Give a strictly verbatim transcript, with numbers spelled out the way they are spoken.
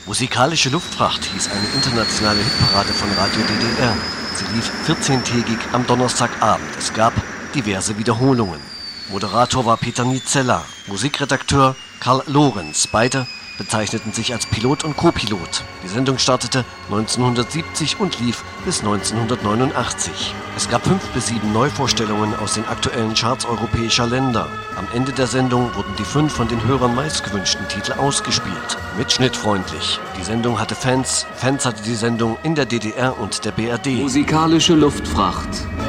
Musikalische Luftfracht hieß eine internationale Hitparade von Radio D D R. Sie lief vierzehntägig am Donnerstagabend. Es gab diverse Wiederholungen. Moderator war Peter Niezella, Musikredakteur Karl Lorenz. Beide bezeichneten sich als Pilot und Co-Pilot. Die Sendung startete neunzehnhundertsiebzig und lief bis neunzehnhundertneunundachtzig. Es gab fünf bis sieben Neuvorstellungen aus den aktuellen Charts europäischer Länder. Am Ende der Sendung wurden die fünf von den Hörern meistgewünschten Titel ausgespielt. Mitschnittfreundlich. Die Sendung hatte Fans. Fans hatte die Sendung in der D D R und der B R D. Musikalische Luftfracht.